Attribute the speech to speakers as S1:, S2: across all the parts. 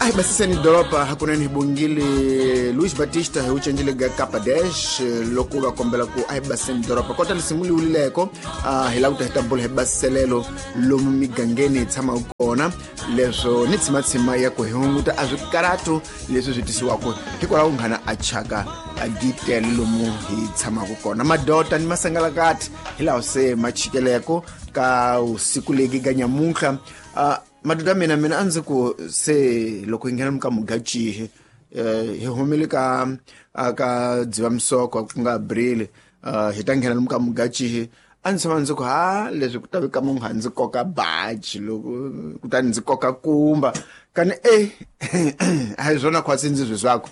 S1: Basiseni doropa hakuna ni bungili Luis Batista huchenjile Kapa Dash loko bakombela ku basiseni doropa kota lisimuli ulileko hilauta hitabole baselelo lomigangeni tsama ukona lezo nitsimatsima yako hunguta azikarato lezo zitisiwa ko hikola ungana achaka agitelo lomu hitsama ukona madota ni masangalakati hila ose machikeleko ka usikuleki ganyamunkha maduda mina anze ku se loko ingena mkamugachi he homile ka dziva msoko kunga brile hitangena mkamugachi anze ku leswi kutavika munhu hanzi koka baji loko kutani ndzi koka kumba kani hayizona kwatsi ndzi zwakho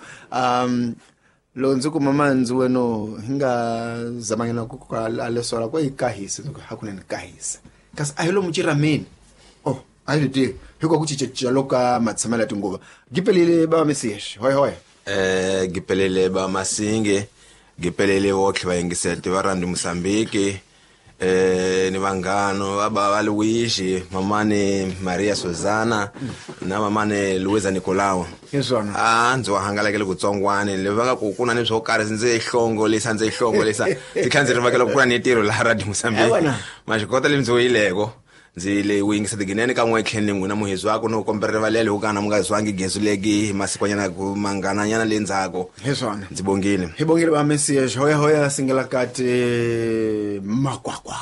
S1: lo ndzi ku mama ndzi weno hinga zamangena ku lesora ko ikahisa hakuna nikahisa kasi ayilo muchira mini ayiti hiko kuchichecha loka matsamela tinguva gipelele ba mesish hoy
S2: gipelele ba masinge gipelele wohle bayingisete barandi Mozambique ni vangano aba Luigi mamane Maria Suzana na mamane Luisa Nicolao
S1: yesona
S2: ndzo hangalekele kutsongwane levaka kukuna ni swo karhi ndze ehlongo lesa tikhanze rivakela kukuna ni tiro la radio Mozambique mashikota lemzoyileko nzile wingisa tiginene ka n'wetlheni n'wina muhezi wako no kombere valele ukana munga zwangi gezuleki masikwanyana ku mangana nyana lenzako
S1: hezona
S2: ndzibongile
S1: hibongile ba message hoya singela kati makwakwa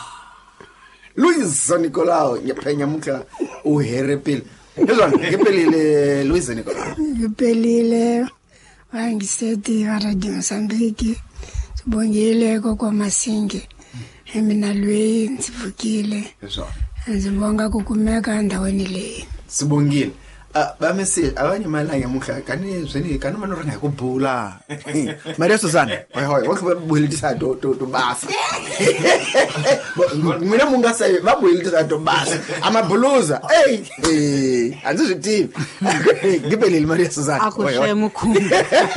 S1: Luis Nicolao nyaphenya mukha uherepile hezona ngipelile Luis Nicolao
S3: ngipelile wangiseti radio Mozambique sibongile kwa masinge emina lwe ndzivukile
S1: hezona
S3: Nzibonga kukumeka ndaweni le.
S1: Sibongile. Ba message abanye malanga mukha kani zveni kana manoranga kubhula. Maria Suzana. Hoy wakubuhilitisa to basa. Mina mungasa babuhilitisa to basa. Amabhuluza. Anzizitivi. Ngibelile Maria Suzana.
S3: Akushemu khulu.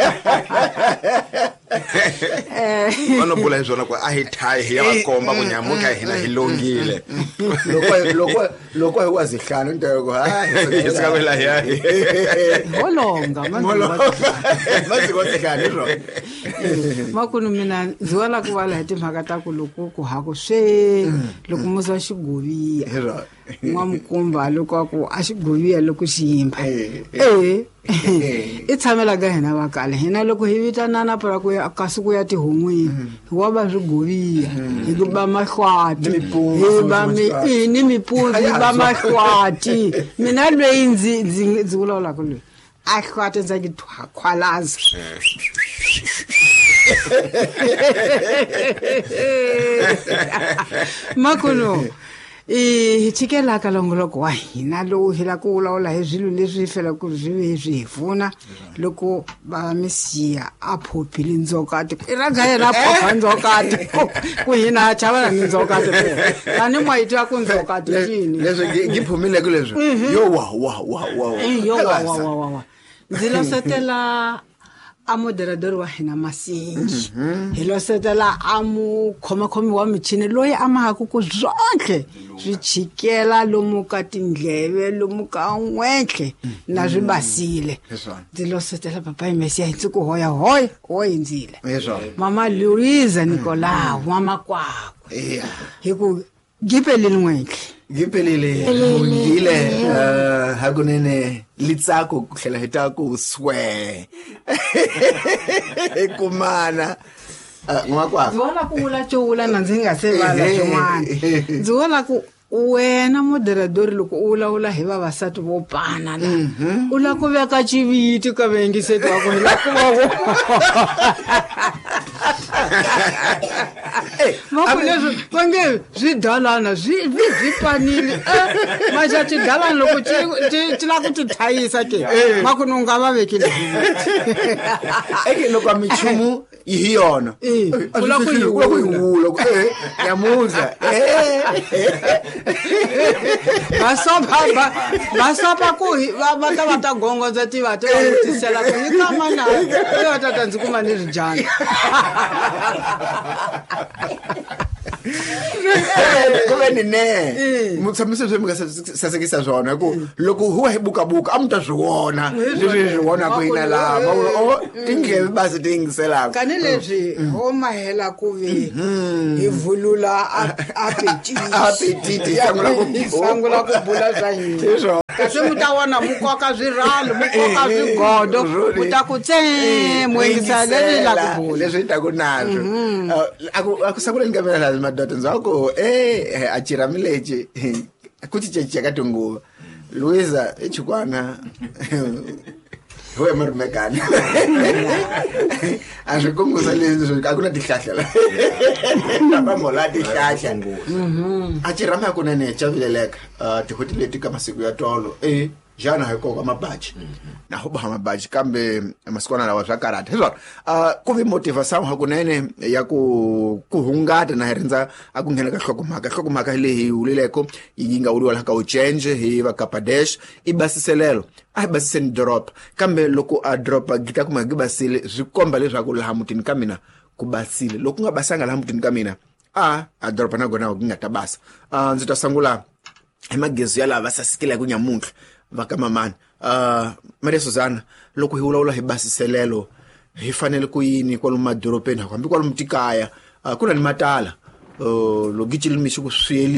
S2: Wanobula izona kwa ahithai yabakomba kunyamuka hina hilongile.
S1: Lokho wazihlana into yoko
S2: isikwela yayi
S3: molonga
S1: manje kwasekhani ro
S3: makunu mina ndziwala kuvala hiti mhaka ta ku loko ku hako swe loko muza xigoviya n'wamkumba loko ku a xigoviya loko xiyimba I tshamela ka hina vakale hina loko hi vitanana para ku ya kasuku ya tihun'wini hi wa va swigoviya hi ku ba mahlwati hi ba ni mipunzi ba mahlwati mina lweyi ndzi vulavula ku loyi a hlwati ndza ki khwalaza makuno hichikela ka longoloko wa hina lowu hila ku wulaula hi zwilo leswi fela ku zwi hifuna loko ba misiya a phopile ndzokati iraga yena phopha ndzokati ku hina chavana ndzokati ani mwaiti ya ku ndzokati chini
S1: leswo ngiphumile ku leswo yo wa
S3: ndzilo setela a moderador wa hina Masingi hilo setela amu khomakhomi wa michini loyi amahaku ku zonke swichikela lomu ka tindleve lomu ka n'wetlhe na swibasile ndzilo setela papa Mesiya hi ku hoya ndzile mama Luisa Nicolao mama kwakwe hi ku gipelile n'wetlhe
S1: ngipelile ngile hakunene litsako kuhlela hitako swe ekumana ngwakwa
S3: ndzona ku vula cowula na ndzi nga se vala swin'wana ndzi vona ku wena moderador loko u vulavula hi vavasati vo pana la u la ku veka chiviti ka vengiseti wa ku la ku vange swidalana swi panile maxa tidalana loko ti la ku ti thayisa ke makunu nga va vekile
S1: eke loko a michumu hi yona
S3: kula ku
S1: yiwula yamuza
S3: vasopa ku va ta gongodza tivati va vutisela ku yi kama na va tata ndzi kuma ni rijana
S1: Kube ni ne. Mutsamisa swi mga sasekisa swona ku loko huwa hibuka amuta swona. Leswi swona ku ina la. Tingeke basi tingisela.
S3: Kani leswi ho mahela ku ve hivulula appetite sangula ku bula swa hina. Kasi mutawana mukoka zwiralo mukoka swigodo mutakutse mwengisa leswi la ku bula
S1: leswi ta ku nazo. Akusakule ngamela lazima madoda nzako achira mileje kuti checheka tungu Luisa echikwana hoye marumekana azvikongosa leswi akuna tihlahla nabamola tihlahla achirama kuna ne chavileleka tikuti leti ka masiku ya tolo jana haiko ka mabaji na hoba mabaji kambe masikwana lawa swa karate hezwa ku vi motivation hakunene ya ku hungata na herinza akunghena ka hlokomhaka lehi ulileko yinga uliwa la ka uchange hi va Kapadesh ibasiselelo basiseni drop kambe loko a drop gita kuma gibasile zwikomba leswaku laha mutini ka mina ku basile loko nga basanga laha mutini ka mina a drop na gona ngata basa ndzi ta sangula emagezi ya lava sasikile ku nyamuntlha vakamamani Maria Suzana loko hi wulawula hi basiselelo hi fanele ku yini kwalomu madorobeni hambi kwalomu tikaya kuna ni matala logichilimishi ku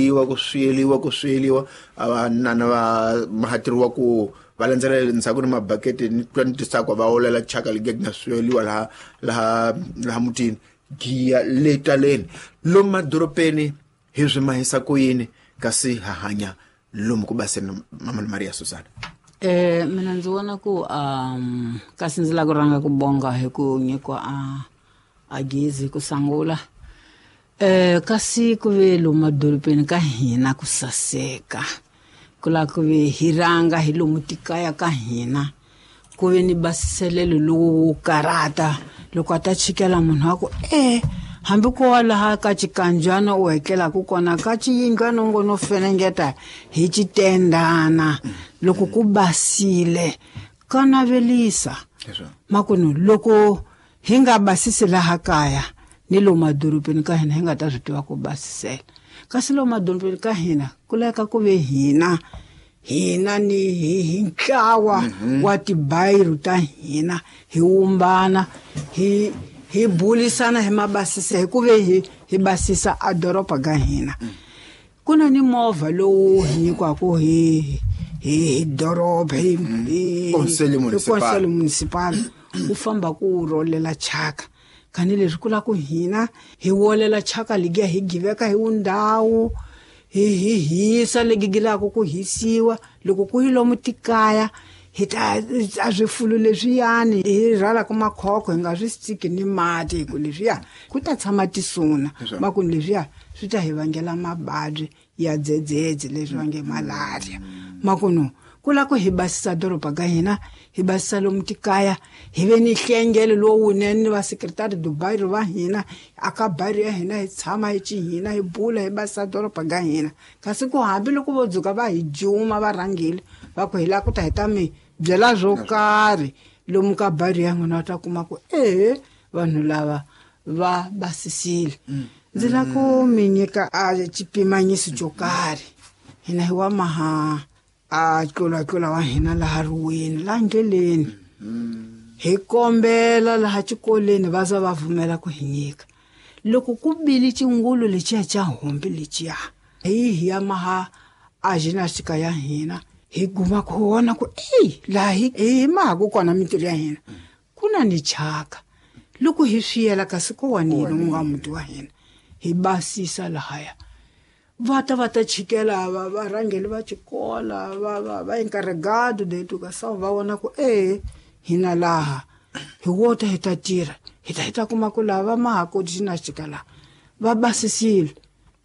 S1: swiyeliwa nana va mahatiriwa ku valandzela ntsako ni mabaketi ni twantisako va olela chaka ligegna swiyeliwa laha mutini giya letaleni lomu madorobeni hi swi mahisa ku yini kasi hahanya lomu ku baseni Mama Maria Suzana.
S3: Mina ndzi vona ku kasi ndzi la ku ranga ku bonga hi ku nyikwa a gezi ku sangula kasi ku ve lomu madorobeni ka hina ku saseka ku la ku ve hi ranga hi lomu tikaya ka hina ku ve ni basiselelo lowu karata loko ata chikela munhu wa ku hambi ko laha ka chikanjana u hekela ku kona ka chiyingana ngono fenengeta hi chitendana loko ku basile kana velisa makunu loko hi nga basisi laha kaya ni lo madorobeni ka hina hi nga ta switiva ku basisela kasi lo madorobeni ka hina ku leka ku ve hina ni hi ntlawa wa tibayiro ta hina hi umbana hi bulisana hi mabasisa hi ku ve hi basisa a doropa ga hina kuna ni movha lowu hi nyikwaku hi doroba hi
S1: Konsele
S3: municipal u famba ku rolela chaka kani leswi kula ku hina hi wolela chaka ligiya hi giveka hi undhawu hi hisa legigilaka ku hisiwa loko ku hi lomu tikaya hi ta azwifulu leswiyani hi rhala ku makhoko hi nga swi siki ni mati ku leswiya ku ta tshama tisuna makuni leswiya swi ta hi vangela mababyi ya dzedzedze leswi vange malaria makunu kula ku hi basisa doroba ga hina hi basisa lomu tikaya hi ve ni hlengelo lowunene ni va secretary Dubai va hina aka bari ya hina hi tshama hi hina hi bula hi basisa doroba ga hina kasi ku hambi loko vo dzuka va hi juma va rhangile va ku hi la ku ta hita mi byela zwo karhi lomu ka bari ya n'wina ta kuma ku vanhu lava va basisile ndzi la ku mi nyika a chipimanyisi xo karhi hina hi wa maha a tlula wa hina laha ruweni la ndleleni hi kombela laha xikoleni va za va vumela ku hi nyika loko ku bili xingulu lexiya xa hombi lexiya hi ya maha a jinastika ya hina hi guma ku vona ku laha hi maha ku kona mintirho ya hina kuna ni chaka loko hi swiyela kasi ko wanile n'wa muti wa hina hi basisa lahaya va ta chikela va rangeli va xikola va encarregado de tu ka sa va vona ku hina laha hi wota hi ta tirha hi ta kuma ku lava maha ko dina xikala va basisile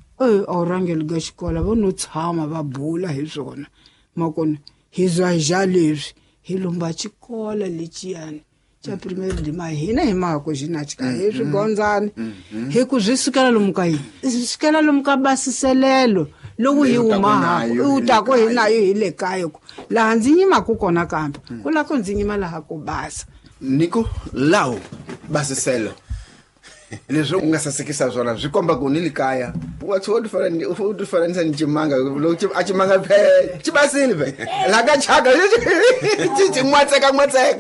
S3: a rangeli ga xikola vo no tshama va bula hi swona makona hi za ja leswi hi lomba xikola lexiyani xa primary de mai hina hi maha ko dina xikala hi swigondzani hi ku zwi sukela lomu ka yini sukela lomu ka basiselelo lowu hi umaha u ta ko hina hi le kaya ku laha ndzi nyima ku kona kambe ku la ko ndzi nyima laha ku basa
S1: niko lawo basiselo leswi u nga sasekisa swona swi komba ku ni le kaya u tifananisa ni chimanga loko a chimanga phe chibasile phe la ka chaka ti mwatseka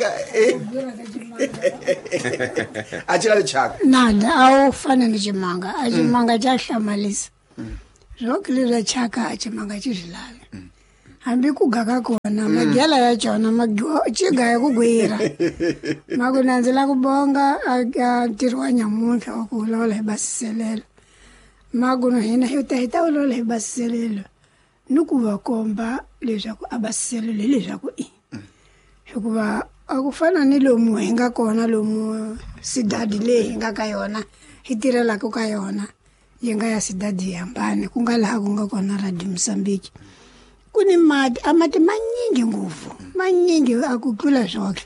S1: a chila le chaka
S4: nada a u fana ni chimanga a chimanga cha hlamalisa zwoke le chaka a chimanga chi zwilavi hambi ku gaka kona magyala ya chona chiga ya ku gwira makunandzela ku bonga a ntirho wa nyamuntlha wa ku vulavula hi basiselelo makuno hina hi ta vulavula hi basiselelo ni ku va komba leswaku a basiselelo hi leswaku hikuva a ku fana ni lomu hi nga kona lomu sidadi leyi hi nga ka yona hi tirhelaka ka yona yi nga ya sidadi hambane ku nga laha ku nga kona Radio Mozambique kuni mati amati manyingi nguvu manyingi akutlula zwoke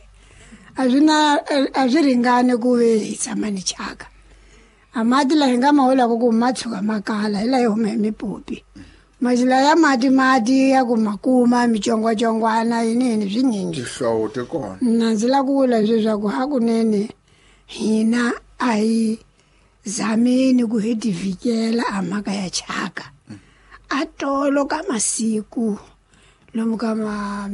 S4: a swi ringane ku ve hi tshama ni chaka amati la hi nga mahola ku matshuka makala hi la hi huma hi mipopi majila ya mati ya ku makuma michongwachongwana yini swinyingi
S1: tihlowo ti kona
S4: ndzi la ku vula leswaku hakunene hina a hi zameni ku hi tivikela a mhaka ya chaka a tolo ka masiku lomu ka ma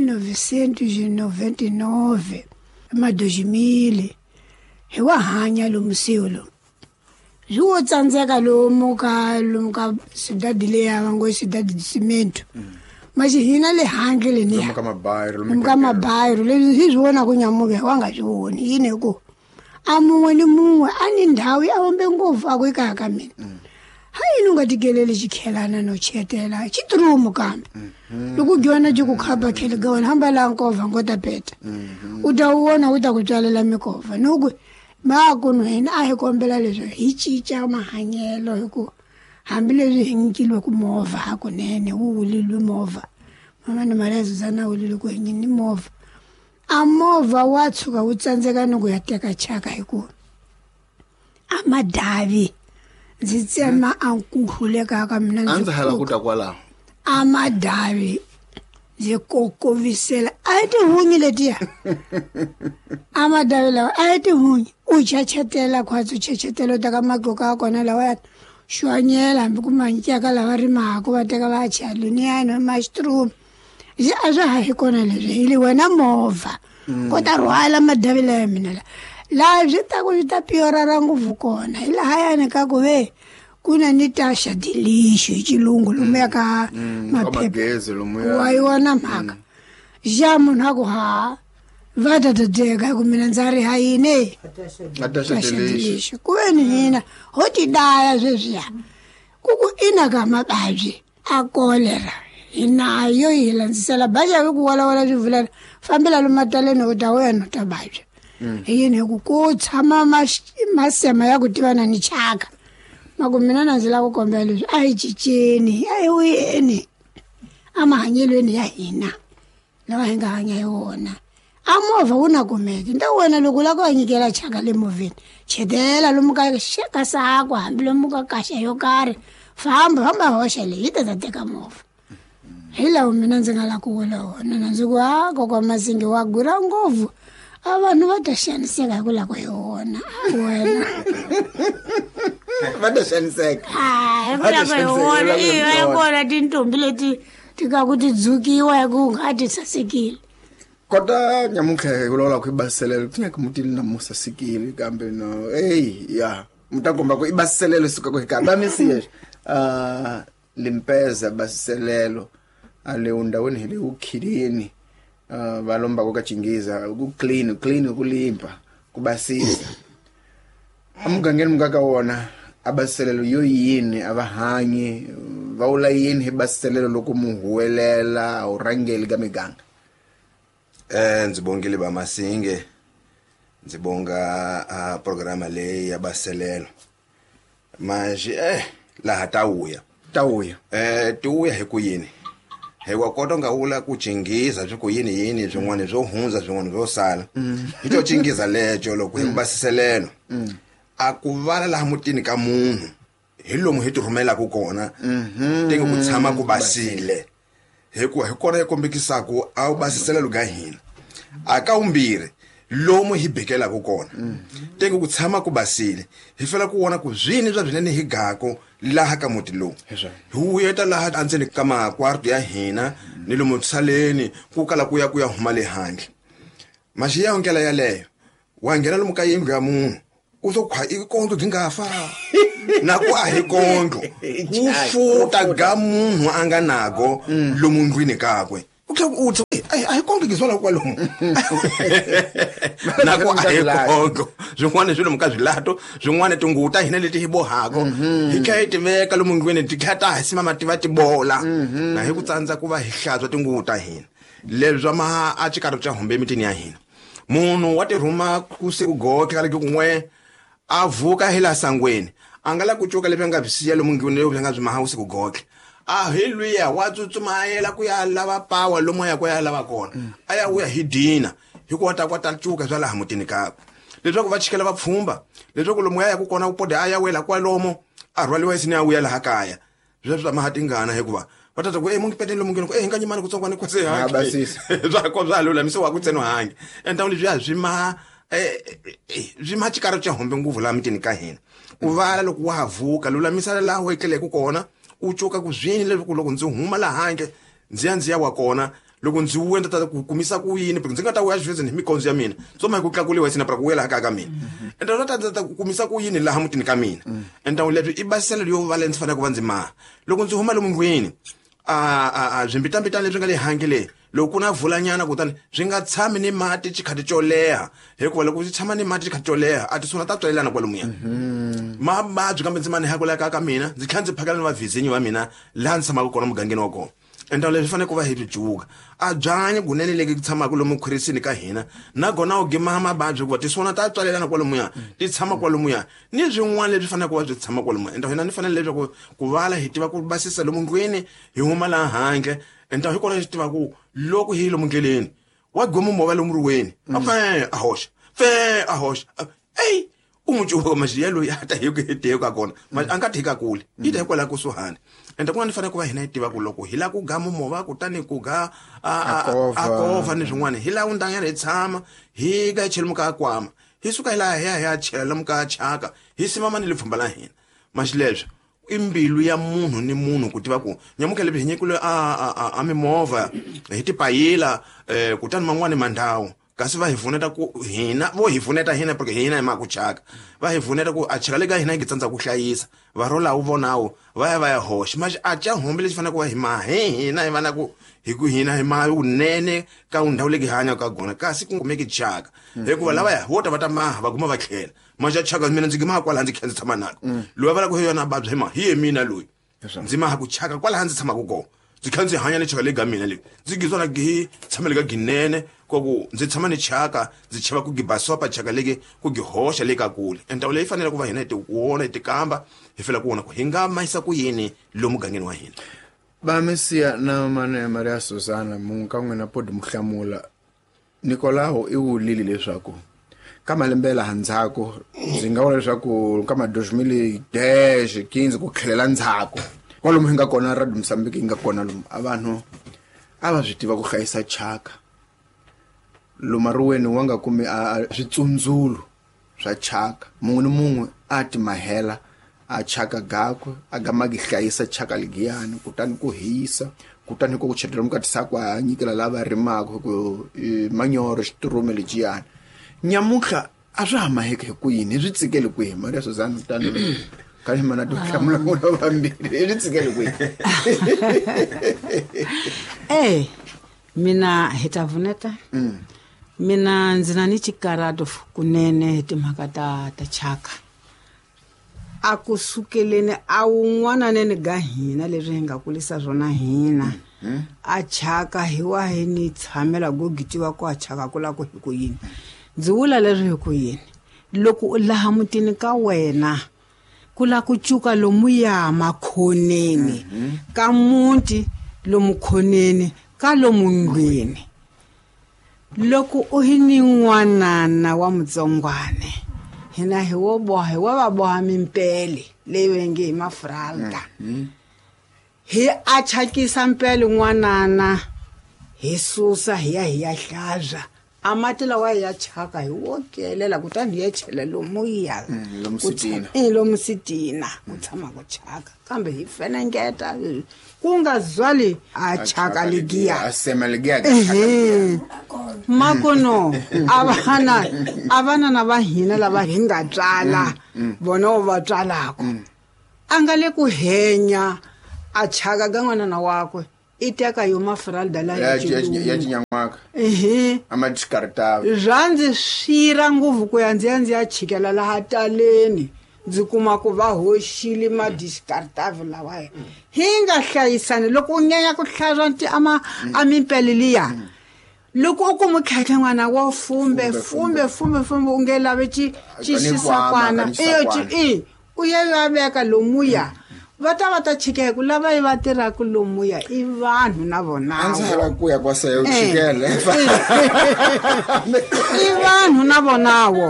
S4: 1999 ma 2000 hi wa hanya lomu silo zwo tsandzeka lomu ka sidadi le ya ngo sidadi cement maji hina le handle le ni
S1: lomu ka
S4: mabayiro le hizwona ku nyamuke wanga zwoni yini ku amunwe ni munwe ani ndawu ya ombe ngovu akwika ka mina hayi unga tigelele xikhelana no chetela xitrumu kambe loko gyona ji ku khaba khele gawona hamba la nkova ngota peta u ta wona u ta ku tswalela mikova nuku ba ku no hina a hi kombela leswo hi cica mahanyelo hi ku hambi leswi hi nkilwe ku mova hakunene wu wulilwe mova mama ni malezo sana wulilwe ku hinyi ni mova a mova wa tshuka wu tsandzeka ni ku ya teka chaka hi ku amadavi ndzi tsema a nkuhluleka ka mina
S1: ndzi hala ku ta kwala
S4: amadavi ndzi kokovisela a ti hunyi letiya amadavi lawa a ti hunyi u chachetela khwatsu chachetelo ta ka magoka kona lawa xwanyela hambi ku mantyaka lava rimaka va teka va chaluniana mastrum a swa ha hi kona leswi hi li wena movha ko ta rhwala madavi laya mina laha swi ta ku swi ta piyorara ngopfu kona hi lahayani ka ku ve ku na ni tasha dilixo hi xilungu lomu ya ka maphepha wa yona mhaka xa munhu a ku va tatadeka hi ku mina ndza ri hayini tasha dilixo ku ve ni hina ho ti daya sweswiya ku ina ka mababyi a kolera hi nayo hi landzisela baja ku walawala swi vulana fambela lomu mataleni u ta wena u ta babya yini ku tshama masema ya ku tivana ni chaka maku mina na ndzi la ku kombela leswi a hi ciceni a hi wuyeni a mahanyelweni ya hina lawa hi nga hanya hi wona a movha wu na kumeki nta wena loko u lava ku va nyikela chaka le movheni chetela lomu ka sako hambi lomu ka kaxa yo karhi famba hoxa leyi yi ta teka movha hi lawo mina ndzi nga la ku vula wona na ndzi ku kokwa Masingi wa gura ngopfu a vanhu va ta xaniseka hi ku lava ku hi wona wena
S1: va ta xaniseka
S4: hi ku lava ku hi wona ya kona tintombi leti ti ka ku ti dzukiwa hi ku nga ti sasekile
S1: kota nyamuntlha hi vulavula ku i basiselelo ti nyaka mutili na musasekile kambe no ya muta komba ku i basiselelo suka ku hi kambe a misiya limpeza basiselelo ale undawoni hi le ukhilini valomba ku ka Chingiza ku clean ku limpa ku basisa amugangeni mukaka wona abaselelo yo yini abahanyi vaula yini he baselelo loko muhuwelela urangeli ka miganga
S2: ndzi bongile ba Masingi ndzi bonga programa leyi ya baselelo manje laha tawuya tiwuya hi ku yini he wa kota nga vula ku Chingiza swi ku yini swin'wana swo hundza swin'wana swo sala hi to Chingiza lejo loko hi basiselelo a ku vala laha mutini ka munhu hi lomu hi ti rhumela ku kona tinga ku tshama ku basile hi kona hi kombekisa ku a u basiselelo ga hina aka umbire lomu hi bekela ku kona teke ku tshama ku basile hi fela ku wona ku zwini bya byenene hi gako laha ka muti lowu hu yeta laha antseni ka makwarto ya hina ni lomu tsaleni ku kala ku ya huma le handle mashiya ngela yaleyo wangena lomu ka yindlu ya munhu uzokhwa ikondlo dingafa naku a hi kondlo ku futa ga munhu anga nago lomu ndwini kakwe uthi ayi konke ngizwala kwalomu naku ayikho zwin'wana swilo muka zwilato zwin'wana tinguta hina leti hi bohako hi kha hi tiveka lomu ngwini tikhata hi sima mativa tibola na hi ku tsandza ku va hi hlantswa tinguta hina leswi ma a chikaro cha humbe emitini ya hina munhu wa tirhuma ku siku goke kaleke kun'we a vuka hi la sangweni a nga la ku cuka leswi nga visiya lomu ngwini leswi nga byi maha ku siku goke a hi luya wa tsutsumayela ku ya lava pawa lomu ya ku ya lava kona a ya uya hi dina hi ku wata kwata cuka swa laha mutini kakwe leswaku va chikela vapfhumba leswaku lomu ya ku kona ku pode a ya wela kwalomo a rhwaliwa isini ya uya laha kaya leswi maha tingana hikuva va tata ku mungi peteni lomu ngeni ku hi nga nyimani ku tsongwana ku se hangi
S1: basisi
S2: swa ko swa lulamisiwa ku tseno hangi entawu leswi ya byi ma chikaro cha hombe nguvu la mutini ka hina u vala loko wa havuka lulamisa laha u etlele ku kona u cuka ku zwini leswi loko ndzi huma la handle ndzi ya wa kona loko ndzi wenda ta ku kumisa ku yini because ndzi nga ta uya xivezi hi mikondzo ya mina so ma ku tlakuliwa sina para ku wela ka mina enda ta kumisa ku yini laha mutini ka mina enda leswi i basela yo vala ndzi fana ku va ndzi ma loko ndzi huma lomu ngwini zwimbitambita leswi nga le handle loko kuna vulanyana kutani swi nga tshami ni mati chikhati cho leha hikuva loko swi tshama ni mati chikhati cho leha a ti suna ta tswalelana kwalomuya mababyi kambe ndzi mani hakula ka mina ndzi kha ndzi phakela ni vavizinyi va mina laha ndzi tshamaka kona mugangeni wa kona enda leswi fanele ku va hi byijuka a byanyi kunene leki tshamaka lomu khwirisini ka hina na gona u gima mababyi ku ti suna ta tswalelana kwalomuya ti tshama kwalomuya ni zwin'wana leswi fanele ku va byi tshama kwalomuya enda hina ni fanele leswaku ku vala hi tiva ku basisa lomu ngwini hi huma laha handle enta hi kona hi tiva ku loko hi lomu ngeleni wa gomo mova lomu ruweni a hosha ei umujuka majiyelo yata hi ku hete ka kona ma anga thika kule ita hi kwala ku suhana enta kuna ni fanele ku va hina hi tiva ku loko hi la ku gamo mova kutani ku ga a kova ni swin'wana hi la undangana hi tshama hi ga chela muka kwama hi suka hi la ya chela muka chaka hi simama ni le pfumba la hina mashileswe imbilu ya munhu ni munhu ku tiva ku nyamuka lebyi hinyekule a mimova hi tipayila kutani man'wani mandhawu kasi va hi vuneta ku hina vo hi vuneta hina porque hina hi ma ku chaka va hi vuneta ku a chika le ka hina hi tsandza ku hlayisa va rola u vonawo va ya hoxa mas a cha hombe leswi fanele ku va hi ma hina hi vana ku hi ku hina hi ma unene ka undhawu leki hanya ka gona kasi ku kumeki chaka hikuva lava ya vota va ta maha va kuma va tlhela maja chaka mina ndzi gima kwala ndzi khenza tshama nako loyi va la ku yona babyi hi ma hi mina loyi ndzi maha ku chaka kwala ndzi tshama ku kona ndzi kha ndzi hanya ni chaka le ga mina le ndzi gizona gi tshamele ka ginene ku ndzi tshama ni chaka ndzi chava ku gibasopa chaka leke ku gihoxa le ka kule enta leyi fanele ku va hina ti kuona ti kamba hi fela ku wona ku hinga mayisa ku yini lomu gangeni wa hina
S1: ba Mesiya na mane Maria Susana munka n'wina podi muhlamula Nikolaho i wulile leswaku ka malembe la handzako ndzi nga vona leswaku ka ma 2015 ku khlela ndzhako kwalomu hinga kona Radio Mozambique hinga kona lomu abantu ava swi tiva ku hlayisa chaka lomu ruweni wanga kumi switsundzulu swa chaka mun'we ni mun'we a ti mahela a chaka gakwe a gamagi hlayisa chaka ligiyani kutani ku hisa kutani ku chetela mukatisa kwa nyikela lava rimako ku manyoro xiturume lijiyani nyamuka a swi hamaheke ku yini swi tsikele ku hi Maria Susana tani ka himana to hlamula ngona vambili swi tsikele ku
S3: mina heta vuneta mina ndzi na ni chikarato kunene timhaka ta chaka a ku sukeleni a un'wana nene ga hina leswi hi nga kulisa swona hina a chaka hi wa hi ni tshamela go gitiwa ku a chaka kula ku hi ku yini ndzi vula leswi hi ku yini loko u laha mutini ka wena kula ku cuka lomu ya makhoneni ka muti lomu khoneni ka lomu ngwini loko u hi ni n'wanana wa mutsongwane hina hi wo va boha mimpele leyi venge hi mafralda hi a chakisa mpele n'wanana hi susa hi ya hlaza amati lawa ya chaka hi wokelela kutani ya chela lomuya lomu sitina ku tshama ku chaka kambe hi fenengeta ku nga zwali a chaka ligiya
S1: asema ligiya
S3: makono avana na vahina lava hi nga tswala vona va tswalako angale ku henya a chaka ga n'wana na wakwe iteka yo mafralda la
S1: ya chinyamaka amadiskarta
S3: zvanzi swira nguvu ku ya ya chikela laha taleni ndzi kuma ku va hoxile madiskartave lawaya hi nga hlayisani loko u nyanya ku hlaza nti mimpele liya loko u kuma khata n'wana wa fumbe u nge lave xisakwana u ya veka lomuya va ta chikela ku lava yi va tirhaku lomuya i vanhu na vona
S1: a ndzi lava ku ya kwasa yo chikela
S3: i vanhu na vonawo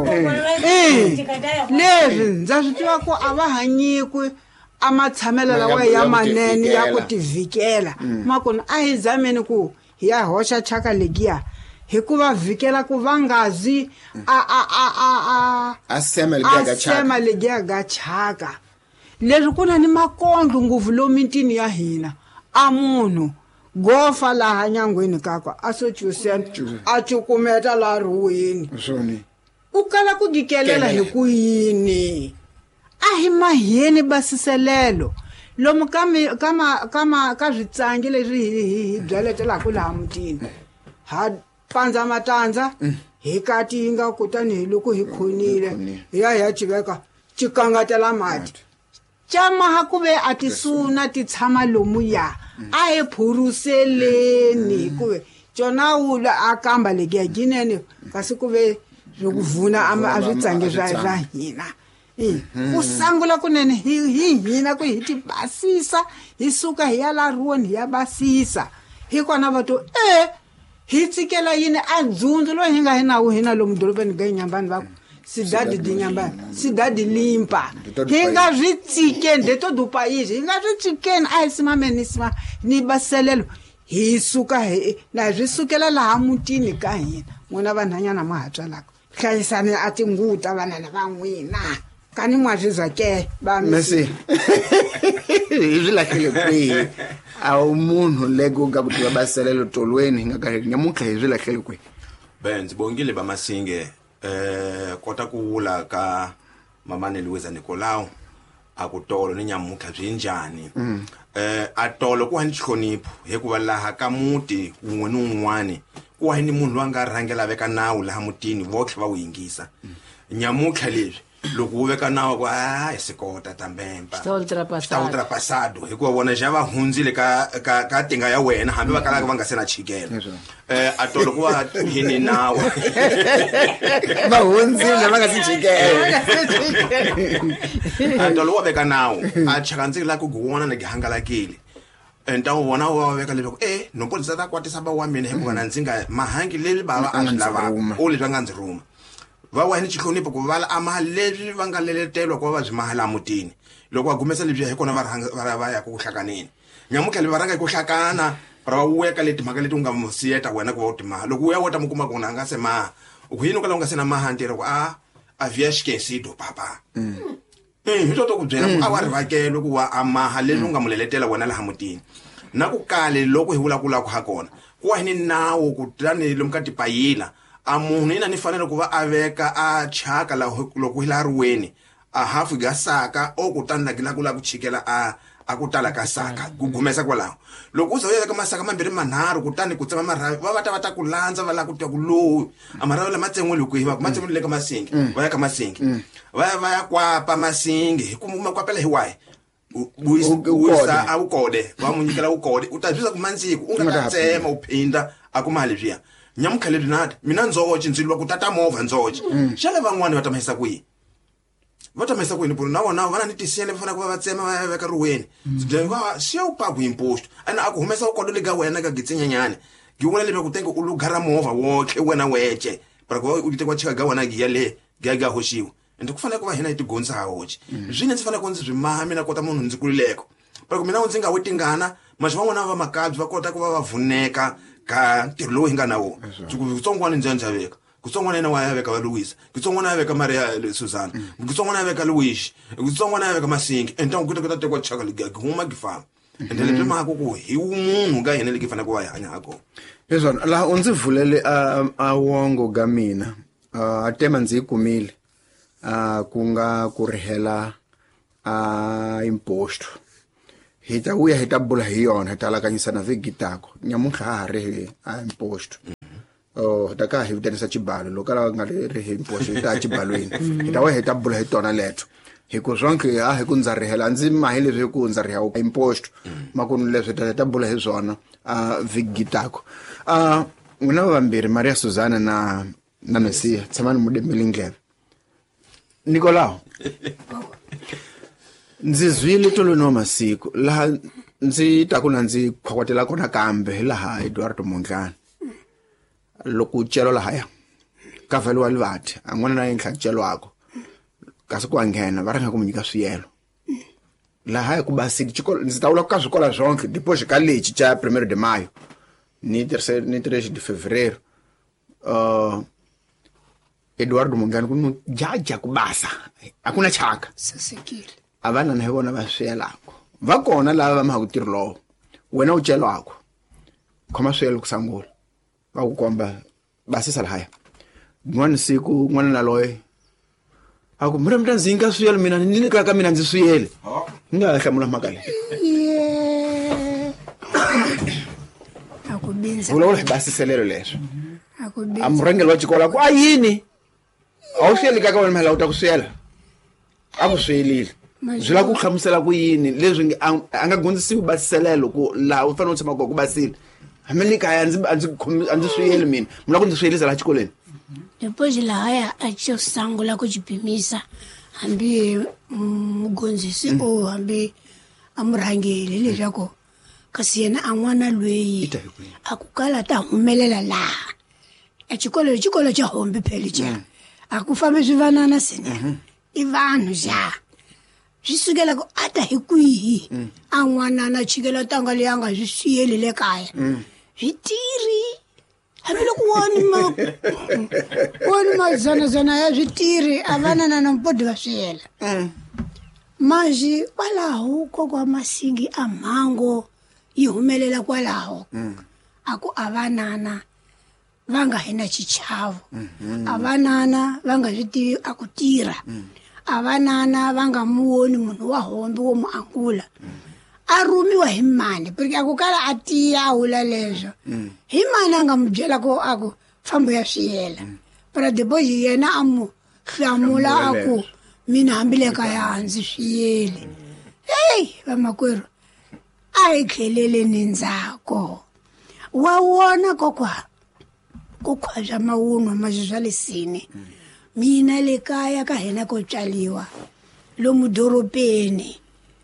S3: leswi ndza swi tiva ku a va hanyikwi a matshamelo lawa ya manene ya ku tivhikela makona a hi zameni ku hi ya hoxa chaka legiya hikuva vhikela ku va nga zi
S1: a sema
S3: legiya ga chaka leswi ku na ni makondlo nguvu lomintini ya hina a munhu gofa laha nyangweni kakwa a sochusena a cukumeta laha riwini u kala ku gikelela hi ku yini a hi mahini basiselelo lomu ka switsangi leswi hi byaletelaka laha mutini ha pandza matandza hi katinga kutani hi loko hi khonile hi ya chiveka chikangatela mati chama hakuve atisuna ti tshama lomuya a hi phuruseleni kuve jona ula akamba legiya ginene kasi kuve zokuvuna a switsangi swa hina ku sangula kunene hi hina ku hi ti basisa hi suka hi ya la ruweni hi ya basisa hi kona va to hi tsikela yini a dzundzu lo hi nga hinawu hina lomu dorobeni ga nyambani va sidadi dinyambani sidadi limpa hi nga swi tsikeni deto dupa yizi hi nga swi tsikeni a hi simameni ni baselelo hi suka na swi sukela laha mutini ka hina n'wina vanhanyana ma ha tswalaka hlayisani a tinguta vana lava n'wina kani mwa swi zwake
S1: mesi hi swi lahlele kwihi a wu munhu lego ga ku tiva baselelo tolweni hi nga ka nyamutlha hi swi lahlele kwihi
S2: benzi bongile ba masinge kota ku vula ka mamane Luiza Nicolau akutolo ni nyamutlha byi njhani a tolo ku hani xihlonipho hikuva laha ka muti un'we ni un'wana ku hani munhu loyi a nga rhangela veka nawu laha mutini votlhe va wu yingisa nyamutlha leswi loko wu veka nawu ku hi sikota tambempa
S3: xitawulitra
S2: pasado hikuva vona xa va hundzile ka tinga ya wena hambi va kalaka va nga se na chikela a tolo ku va hini nawu
S1: va hundzile va nga si chikela
S2: a tolo wa veka nawu a chaka ndzi la ku guwana ni gihangalakile ntawo vona wa veka leswaku nompolisa ta kwatisa ba wa mina hikuva na ndzi nga mahangi leyi bava a swi lavaka o leswi va nga ndzi ruma va wa ni xihlonipho ku vala amaha leswi va nga leletelwa ku va byi mahala mutini loko va gumesa lebyi hi kona va ya ku hlakaneni nyamukhale va ranga ku hlakana ra weka leti mhaka leti u nga musiyeta wena ku va u timaha loko u ya wota mukuma kona nga se maha u yini u kala u nga se na maha ntirho ku a via xikesido papa hi to ku byela ku a wa rivakelo ku wa amaha leswi u nga mu leletela wena laha mutini na ku kale loko hi vulavula ku ha kona ku wa ni nawu ku tani lomu ka tipayila a munhu ina ni fanele ku va a veka a chaka loko hi la riweni a hafu ga saka o ku tani la ku chikela a ku tala ka saka ku gumesa kwalaho loko u za veka masaka mambiri manharhu kutani ku tsema marhavi va ta ku landza va la ku twa ku lowu amarhavi lama tsen'we loko hi va ku matsemwe le ka masingi va ya ka masingi va ya kwapa masingi hi ku makwapela hi wahi wisa a ukode va mu nyikela ukode u ta byisa ku mansiku u nga ta tsema u phinda a ku mali byiya nyamukhale dinati mina nzoji ndzi lwa ku tata movha nzoji xale van'wani va tamahisa kwihi va tamahisa kwihi na vona vana ni tisiyele va fanele ku va va tsema va veka riweni va siya u paku imposto ana a ku humesa ukode le ka wena ka gitsinyenyane gi vona leswaku tenge u lugara movha wotlhe wena weche para ku u te kwa chika ga wena gi ya le ga hoxiwa ende ku fanele ku va hina hi tigonza ha hoxe zwine ndzi fanele ku ndzi byi maha mina kota munhu ndzi kulileko para ku mina ndzi nga wetingana maxi van'wana va makabyi va kota ku va vuneka ka ntirho lowu hi nga na wona kutsongwana njhani Javeka kutsongwana yena wa ya veka va Louise kutsongwana ya veka Maria Suzana kutsongwana ya veka Louise kutsongwana ya veka Masingi entangu kuta tekwa chaka ligaka huma gifama ende leswi maka ku hi munhu ka yena leki fanele ku va hanya hako
S1: yezona la unzi vulele a wongo ga mina a tema ndzi kumile ku nga ku rihela imposto hita uya hita bula hi yona hita lakanyisa na vigitako nyamuntlha ha ri imposto ta ka hi vitanisa chibalo lokala nga ri hi imposto hita chibalweni hita wa hita bula hi tona leto hiko zonke hi ku ndzarihela ndzi mahile leswi ku ndzariha imposto makunu leswi ta bula hi zona vigitako una vambirhi Maria Suzana na Mesia tsamani mudembele ndleve Nicolao ndzi zwile tolo no masiku laha ndzi ta kuna ndzi khwakwatela kona kambe laha Eduardo Mondlane loko celo laha ya ka valiwa livati an'wana na yenhla celo wako kasi ku anghena va ranga ku nyika swiyelo laha ku basiki chikolo ndzi tawula ka swikola zonke deposit college cha 1 de mayo ni 3 de fevereiro Eduardo Mondlane ku jaja ku basa akuna chaka
S4: sasekile
S1: avana na vona va swiyelako va kona lava ma ku tirlo wena u celo wako khoma swiyelo ku sangula va ku komba basisa lahaya n'wana siku n'wana na loye aku mira mtanzinga swiyelo mina nini ka mina ndzi swiyele nga hlamula makale
S4: akubinza
S1: vula basiselelo leswo
S4: akubinza
S1: amrengelo wa chikola ku ayini awusheli ka wena mhala uta kuswiyela akuswiyelile zwila ku hlamusela ku yini leswi anga gondzisiwi basiselelo ku la u fanele u tshama ku basile Amerika andzi swiyeli mina mula ku ndzi swiyelisa la chikoleni
S4: depois lahaya a tshi sangula ku chipimisa hambi mugondzisi o hambi amurhangeli leswaku kasi yena an'wana lweyi akukala ta humelela laha chikolo cha hombi pheli cha akufambe swivanana sene i vanhu ja swisukela ku ata hi kwihi an'wana na chikela tanga leyi anga swi swiyeli le kaya switiri hambi loko woni zana ya switiri avana na mpodi va swiyela manji kwalaho kokwa Masingi a mhango yi humelela kwalaho aku avanana vanga hina chichavo avanana vanga switivi akutira avanana vanga muoni munhu wa hombi wo muangula arumiwa hi mani porque akukala atiya hula leswo hi mani anga mubyela ko aku fambo ya swiyela para depois yena amu hlamula aku mina hambile kaya ndzi swiyele hey vamakwerhu ai khelele nindzako wa wona kokwa bya mawunwa mazwi lesini mina le kaya ka hina ko tswaliwa lomu doropeni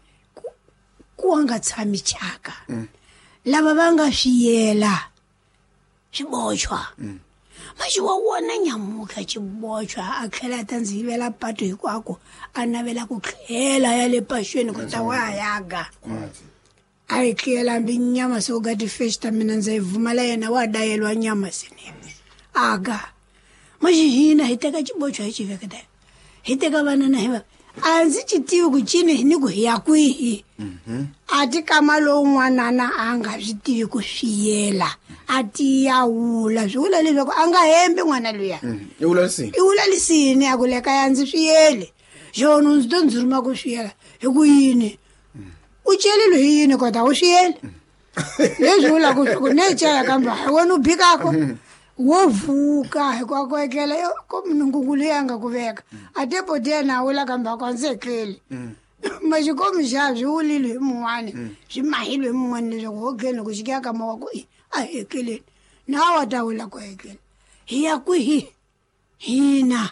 S4: ku anga tshami chaka lava va nga swiyela xibochwa maji wa wona nyamuka xibochwa a tlhela ta ndzi yivela pato hikwako a navela ku tlhela ya le paxweni ku ta wa yaga a yi tlhela mbi nyama se u ga tifesta mina ndza yi vumala yena wa dayelwa nyama senene aga maji hina hi teka xibochwa hi xi veketa hi teka vanana hi va a ndzi ci tivi ku cini ni ku hi ya kwihi a ti kama lowun'wanana a nga swi tivi ku swiyela a ti ya wula swi vula leswaku a nga hembi n'wana luya
S1: i
S4: wula lisini a ku le kaya ndzi swiyele xona ndzi to ndzi ruma ku swiyela hi ku yini u celile hi yini kota u swiyele leswi vulaka swa ku ne caya kambe hi wena u bikako wo vuka hikwako eklela ko minungungu leyi a nga ku veka a depoti yena a wula kambe ako ndzi etleli maxikomi xa byi wulile hi mun'wani byi mahile hi mun'wani leswaku wo tleli ku xikya kama wa ku a hi etleleni na wa ta wula ku eklela hi ya kwihi hina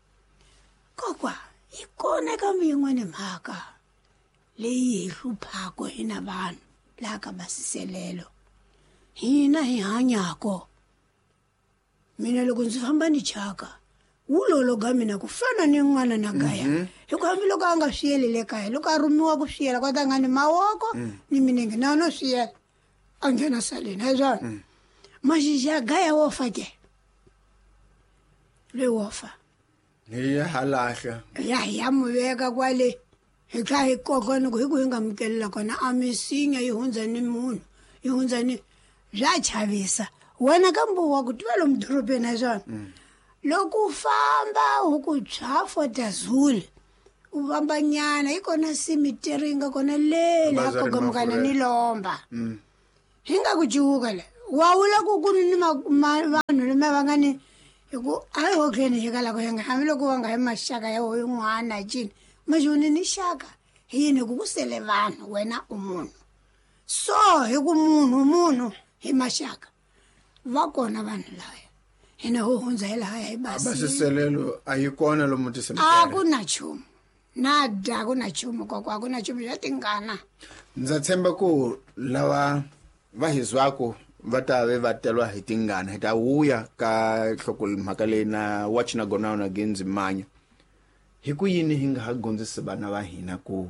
S4: kokwa yi kona kambe yin'wani mhaka leyi hi hluphako hina vanhu laha ka basiselelo hina hi hanyako mina loko ndzi famba ni chaka wulolo ga mina ku fana ni n'wana na gaya hikuva hambi loko a nga swiyeli le kaya loko a rumiwa ku swiyela kwata nga ni mawoko ni minenge na no swiyela a nghena saleni hi swona mashija gaya wofa ke le wofa
S1: ya halahla
S4: ya muveka kwale hi kha hi kokona ku hi ku hi nga mukelela kona a misinya yi hundza ni munhu yi hundza ni bya chavisa wena kambuwa ku tiva lomu dorobeni na swona loko u famba u ku tshwa fotazule u famba nyana yi kona simiteri yi nga kona lele a kogamukana ni lomba hi nga ku cuka le wa wula ku ku ni vanhu lama va nga ni hi ku a hi hotleni hi ka lako hi nga hambiloko va nga hi maxaka ya wo yin'wana cini majuni ni xaka hi yini ku ku sele vanhu wena u munhu so hi ku munhu hi maxaka va kona vanhu laya hina ho hundza hi lahaya hi
S1: basiselelo a yi kona lomu
S4: a ku na chumu nada ku na chumu a ku na chumu ya tingana
S1: ndza tshemba ku lava va hizwako va ta ve va telwa hi tingana hi ta wuya ka nhlokomhaka leyi na watch na gona na genzi manya hi ku yini hi nga ha gondzisi vana va hina ku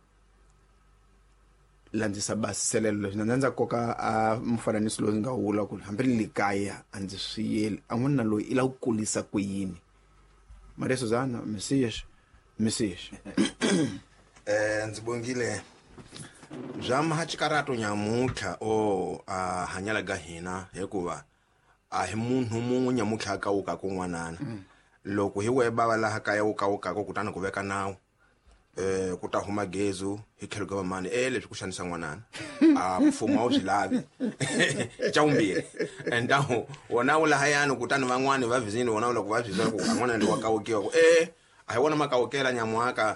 S1: landzisa basiselelo leswi ndza koka a mufananiso lowu nga wula ku hambi le kaya a ndzi swiyeli a n'wana loyi i la ku kulisa ku yini Maria Suzana Messias
S2: ndzi bongile bya mahachikarato nyamutlha o a hanyala ga hina hikuva a hi munhu mun'we nyamutlha ka u ka kun'wanana loko hi weba va laha kaya u ka kutana ku veka nawu ku ta huma gezu hi tlhelo ka vamani leswi ku xanisa n'wanana a mfumo wa swi lavi chaumbile endaho wona u laha yana kutani van'wani va vizini wona loko va byisa ku n'wana ndi wa kawukiwa ku a hi wona makawukela nyamwaka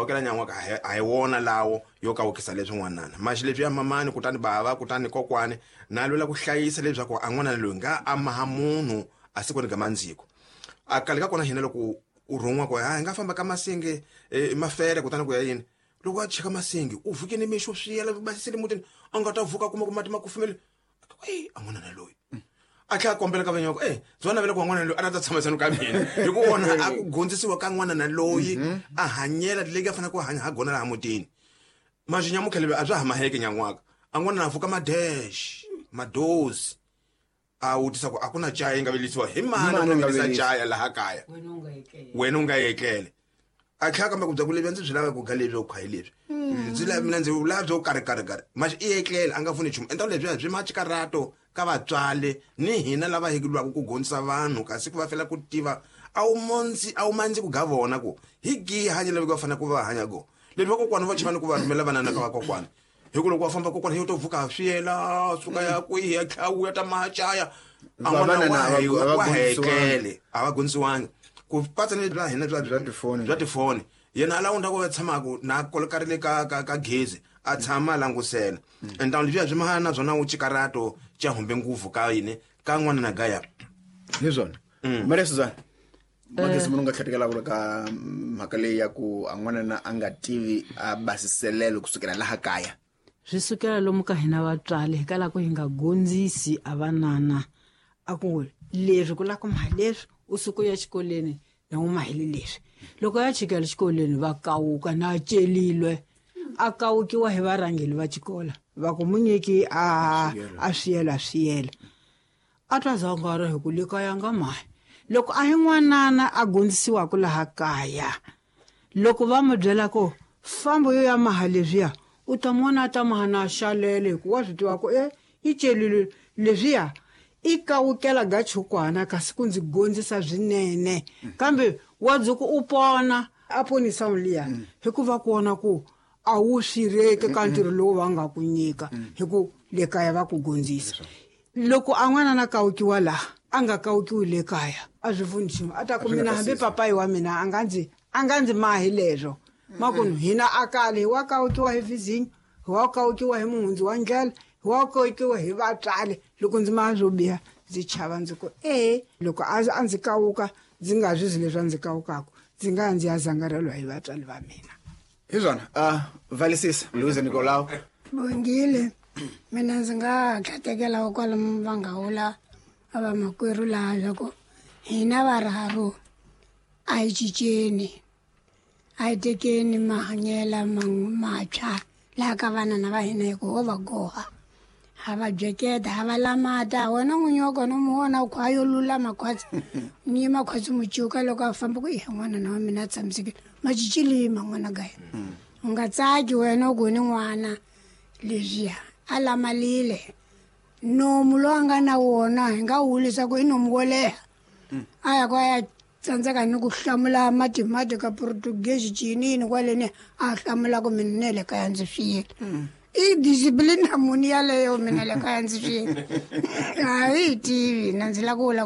S2: a hi wona lawo yo kawukisa leswi n'wanana maxi leswi ya mamani kutani bava kutani kokwane na lwela ku hlayisa leswaku a n'wana loyi nga amaha munhu a siku ni gamandziko a kaleka kona hina loko u rhun'wa ku hi nga famba ka masingi mafere kutani ku ya yini loko a cheka masingi u vuke ni mixo swiyela basisele mutini a nga ta vuka kuma ku mati ma kufumele a n'wana loyi a tlha kombela ka vanyoko zona vele ku n'wana loyi a na ta tshama sanu ka mina hi ku vona a ku gondzisiwa ka n'wana loyi a hanyela leyi a fanele ku hanya ha gona laha mutini maxinyamukhele a bya hamaheke nyan'waka a n'wana na vuka madozi a wutisa ku a ku na chaya yi nga velisiwa hi mani ku velisa chaya laha kaya wena u nga yetlele a tlhela kambe ku bya ku lebyi ndzi byi lava ku ga lebyi u khwayi lebyi ndzi lava mina ndzi lava byo karhi maxi i yetlele a nga pfuni nchumu endla lebyi byi machikarato ka vatswale ni hina lava hekeliwaka ku gondzisa vanhu kasi ku va fela ku tiva a wu mandzi ku ga vona ku hi gihi hanye levi va fanele ku va hanya go leswi vakokwana va chivani ku va rhumela vanana ka vakokwana hi ku loko wa famba kokwana hi to vuka swiyela suka ya kwihi ya tlhawu ya ta machaya a n'wana wa hekele a va gondzisiwangi ku patsa ni bya hina bya tifoni yena ala unda ko tshamaku na kolokarile ka gezi a tshama langusela enda leswi byi mahana byona u chikarato cha humbe nguvu ka yini ka n'wana na gaya
S1: hi zwona Maria Suzana magezi munhu nga tlhatekela ku ka mhaka leyi ya ku a n'wana na a nga tivi a basiselelo kusukela laha kaya
S3: swi sukela lomu ka hina vatswali hikala ku hi nga gondzisi a vanana a ku leswi ku laka maha leswi u suku ya xikoleni na n'wi mahile leswi loko ya chikela xikoleni va kawuka na celilwe a kawukiwa hi varhangeli va xikola va ku munyiki a swiyela a twa zangara hi ku le kaya nga mahi loko a hi n'wanana a gondzisiwaka laha kaya loko va mu byela ku fambo yo ya maha leswiya u ta n'wana a ta maha na xalele hi ku wa swi tiva ku yi celile leswiya i kawukela ga chukwana kasi ku ndzi gondzisa swinene kambe wa dzuku u pona a ponisa liya hikuva ku vona ku a wu swireke ka ntirho lowu va nga ku nyika hi ku le kaya va ku gondzisa loko a n'wana na kawukiwa laha a nga kawukiwi le kaya a swi pfuni nchumu a ta ku mina hambi papayi wa mina a nga ndzi mahi leswo makunu hina a kale hi wa kawukiwa hi vizinyo hi wa kawukiwa hi muhundzi wa ndlela hi wa kawukiwa hi vatswali loko ndzi maha swo biha ndzi chava ndzi ku loko a ndzi kawuka ndzi nga swi zi leswi a ndzi kawukaka ndzi nga ndzi ya zangarelwa hi vatswali va mina
S1: hi zwona Valisisa Luiza Nicolau
S4: bongile mina ndzi nga tlhatekela kwalomu va nga vula a va makwerhu laha loko hina varharu a hi cinceni a hi tekeni mahanyela mantshwa laha ka vanana va hina hi ku ho va goha hava jeketa hava lamata wena n'winyi wa kona mu vona u kha yo lulama khwatsi ni yima khwatsi mucuka loko a famba ku n'wana na wa mina a tshamisekile ma cicilima n'wana ka yena u nga tsaki wena ku ni n'wana leswiya a lamalile nomu lowu a nga na wona hi nga wulisa ku i nomu wo leha a ya ku a ya tsandzeka ni ku hlamula mathemati ka portuguese cinini kwaleni a hlamula ku mina ne le kaya ndzi file i discipline na munhu yaleyo mina le kaya ndzi file a hi yi tivi na ndzi la ku vula